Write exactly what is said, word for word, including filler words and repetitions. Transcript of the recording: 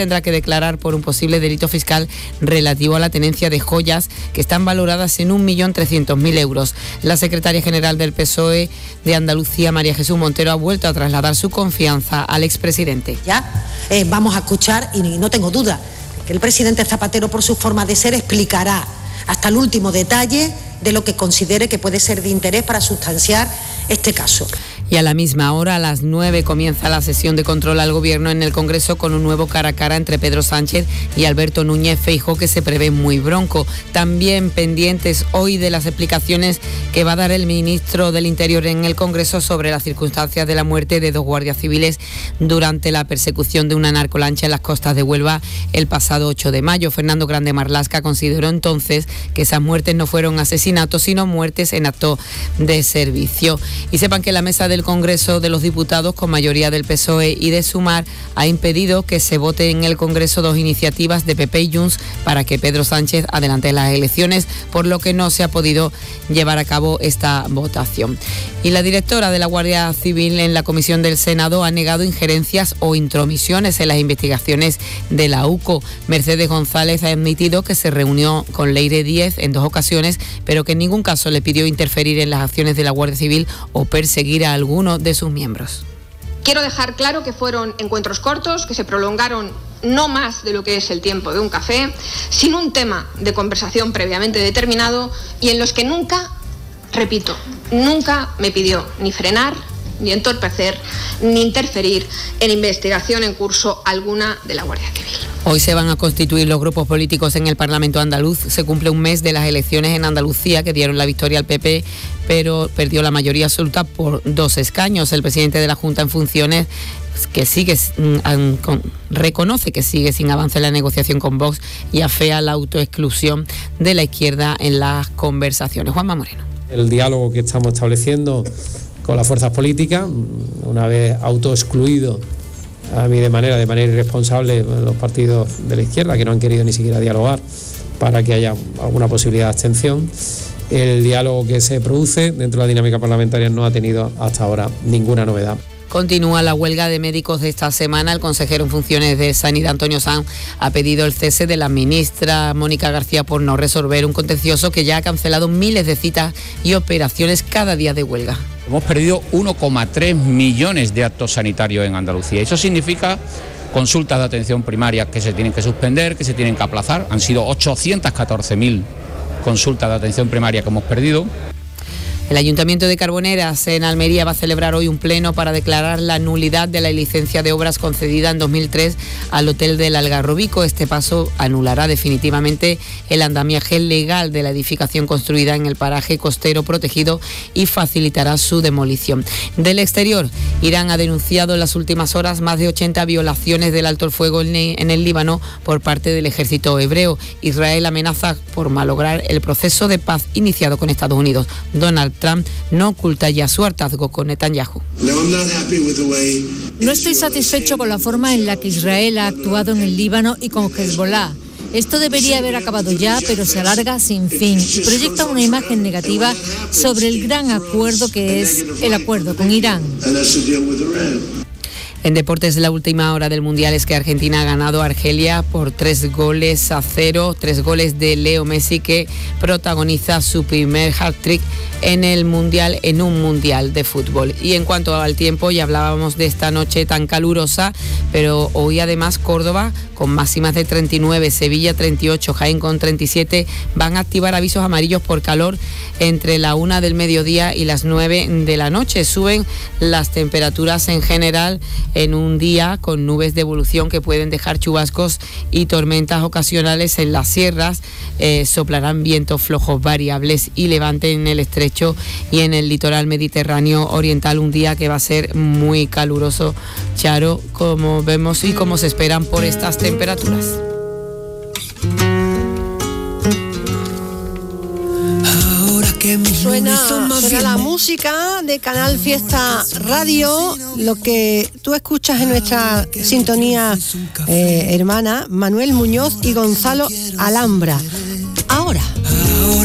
tendrá que declarar por un posible delito fiscal relativo a la tenencia de joyas que están valoradas en un millón trescientos mil euros. La secretaria general del P S O E de Andalucía, María Jesús Montero, ha vuelto a trasladar su confianza al expresidente. Ya eh, vamos a escuchar, y no tengo duda, que el presidente Zapatero, por su forma de ser, explicará hasta el último detalle de lo que considere que puede ser de interés para sustanciar este caso. Y a la misma hora, a las nueve, comienza la sesión de control al Gobierno en el Congreso con un nuevo cara a cara entre Pedro Sánchez y Alberto Núñez Feijóo, que se prevé muy bronco. También pendientes hoy de las explicaciones que va a dar el ministro del Interior en el Congreso sobre las circunstancias de la muerte de dos guardias civiles durante la persecución de una narcolancha en las costas de Huelva el pasado ocho de mayo. Fernando Grande Marlasca consideró entonces que esas muertes no fueron asesinatos, sino muertes en acto de servicio. Y sepan que la mesa del Congreso de los Diputados, con mayoría del P S O E y de Sumar, ha impedido que se vote en el Congreso dos iniciativas de P P y Junts para que Pedro Sánchez adelante las elecciones, por lo que no se ha podido llevar a cabo esta votación. Y la directora de la Guardia Civil en la Comisión del Senado ha negado injerencias o intromisiones en las investigaciones de la U C O. Mercedes González ha admitido que se reunió con Leire Díez en dos ocasiones, pero que en ningún caso le pidió interferir en las acciones de la Guardia Civil o perseguir a alguno de sus miembros. Quiero dejar claro que fueron encuentros cortos, que se prolongaron no más de lo que es el tiempo de un café, sin un tema de conversación previamente determinado y en los que nunca, repito, nunca me pidió ni frenar, ni entorpecer, ni interferir en investigación en curso alguna de la Guardia Civil. Hoy se van a constituir los grupos políticos en el Parlamento andaluz. Se cumple un mes de las elecciones en Andalucía que dieron la victoria al P P, pero perdió la mayoría absoluta por dos escaños. El presidente de la Junta en funciones, que sigue reconoce que sigue sin avance en la negociación con Vox y afea la autoexclusión de la izquierda en las conversaciones. Juanma Moreno. El diálogo que estamos estableciendo con las fuerzas políticas, una vez autoexcluido a mí de manera de manera irresponsable los partidos de la izquierda, que no han querido ni siquiera dialogar para que haya alguna posibilidad de abstención. El diálogo que se produce dentro de la dinámica parlamentaria no ha tenido hasta ahora ninguna novedad. Continúa la huelga de médicos de esta semana. El consejero en funciones de Sanidad, Antonio Sanz, ha pedido el cese de la ministra Mónica García por no resolver un contencioso que ya ha cancelado miles de citas y operaciones cada día de huelga. Hemos perdido uno coma tres millones de actos sanitarios en Andalucía. Eso significa consultas de atención primaria que se tienen que suspender, que se tienen que aplazar. Han sido ochocientas catorce mil consultas de atención primaria que hemos perdido. El Ayuntamiento de Carboneras en Almería va a celebrar hoy un pleno para declarar la nulidad de la licencia de obras concedida en dos mil tres al Hotel del Algarrobico. Este paso anulará definitivamente el andamiaje legal de la edificación construida en el paraje costero protegido y facilitará su demolición. Del exterior, Irán ha denunciado en las últimas horas más de ochenta violaciones del alto el fuego en el Líbano por parte del ejército hebreo. Israel amenaza por malograr el proceso de paz iniciado con Estados Unidos. Donald Trump no oculta ya su hartazgo con Netanyahu. No estoy satisfecho con la forma en la que Israel ha actuado en el Líbano y con Hezbollah. Esto debería haber acabado ya, pero se alarga sin fin y proyecta una imagen negativa sobre el gran acuerdo que es el acuerdo con Irán. En deportes, la última hora del Mundial es que Argentina ha ganado a Argelia por tres goles a cero, tres goles de Leo Messi, que protagoniza su primer hat-trick en el Mundial, en un Mundial de fútbol. Y en cuanto al tiempo, ya hablábamos de esta noche tan calurosa, pero hoy además Córdoba con máximas de treinta y nueve, Sevilla treinta y ocho, Jaén con treinta y siete, van a activar avisos amarillos por calor entre la una del mediodía y las nueve de la noche. Suben las temperaturas en general en un día con nubes de evolución que pueden dejar chubascos y tormentas ocasionales en las sierras. Eh, soplarán vientos flojos variables y levante en el estrecho y en el litoral mediterráneo oriental. Un día que va a ser muy caluroso, Charo, como vemos y como se esperan por estas temperaturas. Suena, suena la música de Canal Fiesta Radio, lo que tú escuchas en nuestra sintonía eh, hermana, Manuel Muñoz y Gonzalo Alhambra. Ahora.